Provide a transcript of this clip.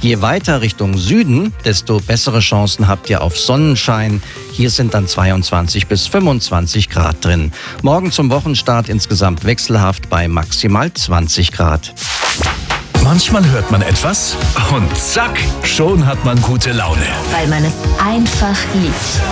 Je weiter Richtung Süden, desto bessere Chancen habt ihr auf Sonnenschein. Hier sind dann 22 bis 25 Grad drin. Morgen zum Wochenstart insgesamt wechselhaft bei maximal 20 Grad. Manchmal hört man etwas und zack, schon hat man gute Laune. Weil man es einfach liebt.